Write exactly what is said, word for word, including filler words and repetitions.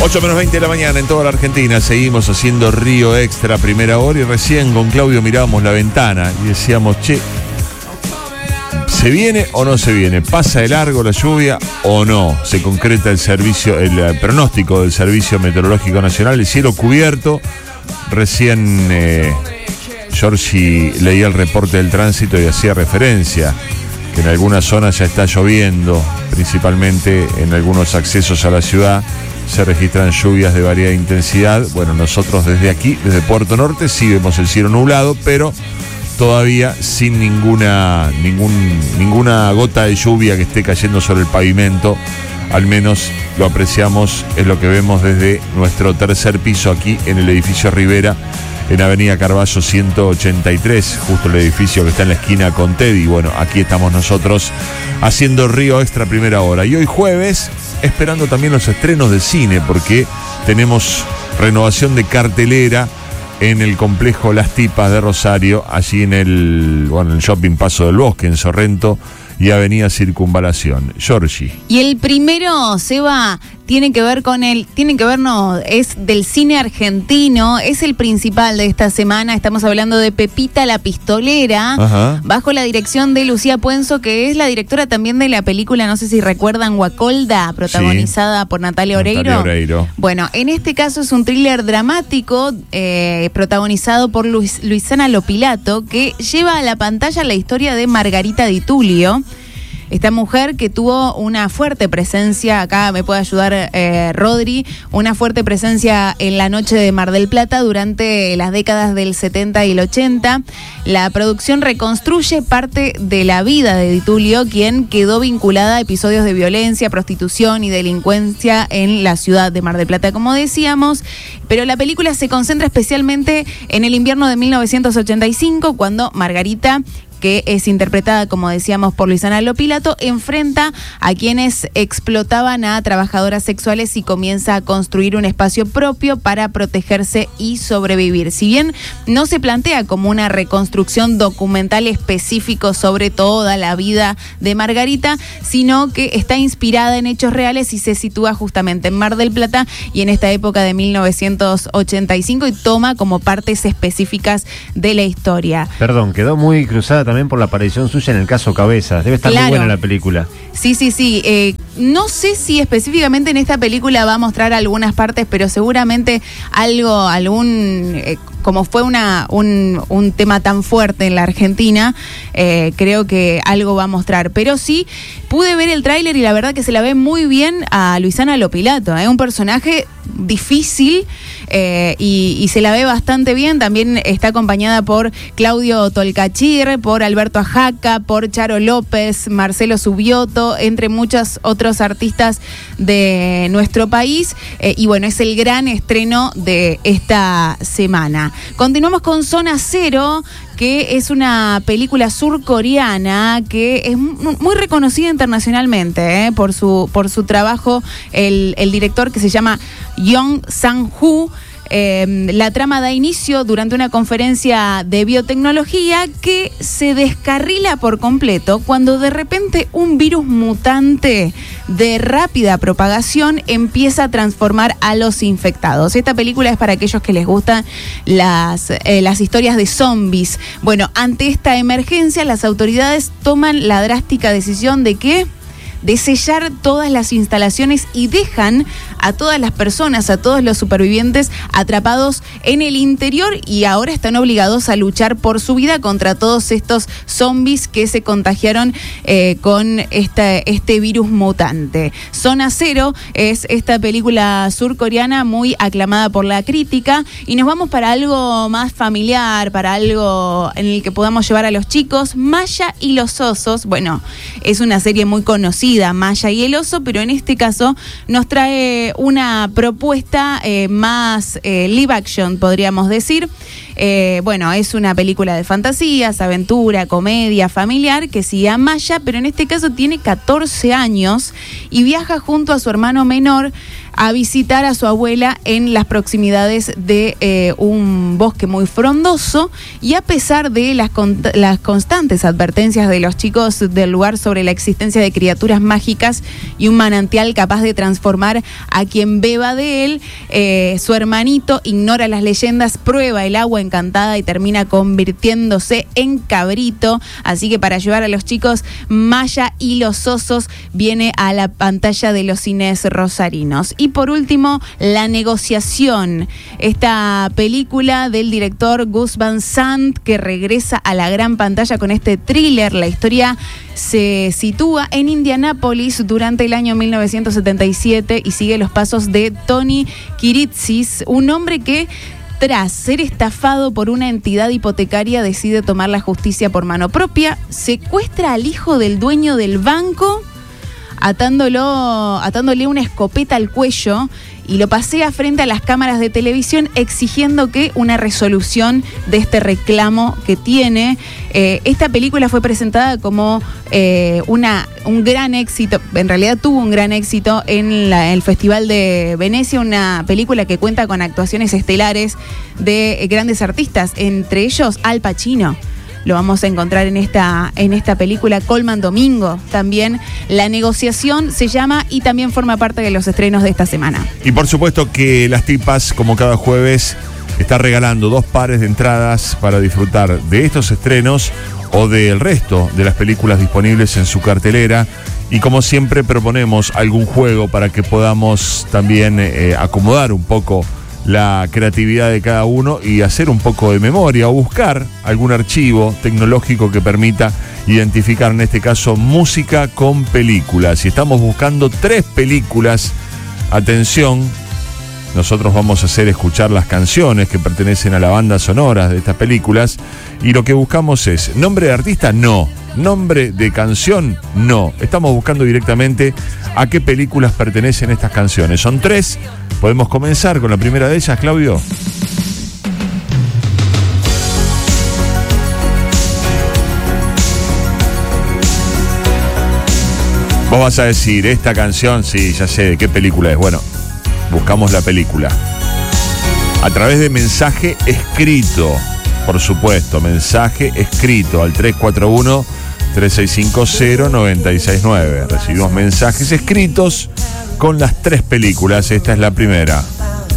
ocho menos veinte de la mañana en toda la Argentina. Seguimos haciendo Río Extra primera hora y recién con Claudio mirábamos la ventana y decíamos, che, ¿se viene o no se viene? ¿Pasa de largo la lluvia o no? Se concreta el servicio, el, el pronóstico del Servicio Meteorológico Nacional, el cielo cubierto. Recién eh, Giorgi leía el reporte del tránsito y hacía referencia que en algunas zonas ya está lloviendo, principalmente en algunos accesos a la ciudad. Se registran lluvias de variada intensidad. Bueno, nosotros desde aquí, desde Puerto Norte, sí vemos el cielo nublado, pero todavía sin ninguna, ningún, ninguna gota de lluvia que esté cayendo sobre el pavimento. Al menos lo apreciamos, es lo que vemos desde nuestro tercer piso aquí en el edificio Rivera, en Avenida Carballo ciento ochenta y tres, justo el edificio que está en la esquina con Teddy. Bueno, aquí estamos nosotros haciendo Río Extra primera hora. Y hoy jueves, esperando también los estrenos de cine, porque tenemos renovación de cartelera en el complejo Las Tipas de Rosario, allí en el, bueno, en el Shopping Paso del Bosque, en Sorrento y Avenida Circunvalación. Giorgi. Y el primero, Seba, tiene que ver con el, tiene que ver, no, es del cine argentino, es el principal de esta semana. Estamos hablando de Pepita la Pistolera, Ajá. bajo la dirección de Lucía Puenzo, que es la directora también de la película, no sé si recuerdan, Guacolda, protagonizada sí. por Natalia Oreiro. Natalia Oreiro. Bueno, en este caso es un thriller dramático eh, protagonizado por Luis, Luisana Lopilato, que lleva a la pantalla la historia de Margarita Di Tullio. Esta mujer que tuvo una fuerte presencia, acá me puede ayudar eh, Rodri, una fuerte presencia en la noche de Mar del Plata durante las décadas del setenta y el ochenta. La producción reconstruye parte de la vida de Di Tullio, quien quedó vinculada a episodios de violencia, prostitución y delincuencia en la ciudad de Mar del Plata, como decíamos. Pero la película se concentra especialmente en el invierno de mil novecientos ochenta y cinco, cuando Margarita, que es interpretada, como decíamos, por Luisana Lopilato, enfrenta a quienes explotaban a trabajadoras sexuales y comienza a construir un espacio propio para protegerse y sobrevivir. Si bien no se plantea como una reconstrucción documental específico sobre toda la vida de Margarita, sino que está inspirada en hechos reales y se sitúa justamente en Mar del Plata y en esta época de mil novecientos ochenta y cinco y toma como partes específicas de la historia. Perdón, quedó muy cruzada también por la aparición suya en el caso Cabezas. Debe estar claro. muy buena la película. Sí, sí, sí. Eh, no sé si específicamente en esta película va a mostrar algunas partes, pero seguramente algo, algún... Eh, como fue una un, un tema tan fuerte en la Argentina, eh, creo que algo va a mostrar. Pero sí, pude ver el tráiler y la verdad que se la ve muy bien a Luisana Lopilato. Es ¿eh? un personaje difícil eh, y, y se la ve bastante bien. También está acompañada por Claudio Tolcachir, por Alberto Ajaca, por Charo López, Marcelo Subioto, entre muchos otros artistas de nuestro país. Eh, y bueno, es el gran estreno de esta semana. Continuamos con Zona Cero, que es una película surcoreana que es muy reconocida internacionalmente eh, por su por su trabajo. El, el director, que se llama Yong Sang-woo. Eh, la trama da inicio durante una conferencia de biotecnología que se descarrila por completo cuando de repente un virus mutante de rápida propagación empieza a transformar a los infectados. Esta película es para aquellos que les gustan las, eh, las historias de zombies. Bueno, ante esta emergencia, las autoridades toman la drástica decisión de que de sellar todas las instalaciones y dejan a todas las personas, a todos los supervivientes atrapados en el interior, y ahora están obligados a luchar por su vida contra todos estos zombies que se contagiaron eh, con este, este virus mutante. Zona Cero es esta película surcoreana muy aclamada por la crítica, y nos vamos para algo más familiar, para algo en el que podamos llevar a los chicos. Maya y los osos. Bueno, es una serie muy conocida, Maya y el oso, pero en este caso nos trae una propuesta eh, más eh, live action, podríamos decir. Eh, bueno, es una película de fantasías, aventura, comedia, familiar, que sigue a Maya, pero en este caso tiene catorce años y viaja junto a su hermano menor a visitar a su abuela en las proximidades de eh, un bosque muy frondoso, y a pesar de las, con las constantes advertencias de los chicos del lugar sobre la existencia de criaturas mágicas y un manantial capaz de transformar a quien beba de él, eh, su hermanito ignora las leyendas, prueba el agua encantada y termina convirtiéndose en cabrito. Así que para ayudar a los chicos, Maya y los osos viene a la pantalla de los cines rosarinos. Y por último, La negociación, esta película del director Gus Van Sant, que regresa a la gran pantalla con este thriller. La historia se sitúa en Indianápolis durante el año mil novecientos setenta y siete y sigue los pasos de Tony Kiritsis, un hombre que, tras ser estafado por una entidad hipotecaria, decide tomar la justicia por mano propia, secuestra al hijo del dueño del banco, atándolo, atándole una escopeta al cuello, y lo pasea frente a las cámaras de televisión exigiendo que una resolución de este reclamo que tiene. Eh, esta película fue presentada como eh, una, un gran éxito, en realidad tuvo un gran éxito en la, el Festival de Venecia, una película que cuenta con actuaciones estelares de eh, grandes artistas, entre ellos Al Pacino. Lo vamos a encontrar en esta, en esta película. Colman Domingo también. La negociación se llama y también forma parte de los estrenos de esta semana. Y por supuesto que Las Tipas, como cada jueves, está regalando dos pares de entradas para disfrutar de estos estrenos o del resto de las películas disponibles en su cartelera. Y como siempre proponemos algún juego para que podamos también eh, acomodar un poco la creatividad de cada uno y hacer un poco de memoria o buscar algún archivo tecnológico que permita identificar, en este caso, música con películas. Si estamos buscando tres películas, atención, nosotros vamos a hacer escuchar las canciones que pertenecen a la banda sonora de estas películas, y lo que buscamos es nombre de artista, no. Nombre de canción, no. Estamos buscando directamente a qué películas pertenecen estas canciones. Son tres. Podemos comenzar con la primera de ellas, Claudio. Vos vas a decir, esta canción, sí, ya sé de qué película es. Bueno, buscamos la película a través de mensaje escrito, por supuesto, mensaje escrito al tres cuatro uno, tres seis cinco cero, nueve seis nueve. Recibimos mensajes escritos con las tres películas. Esta es la primera.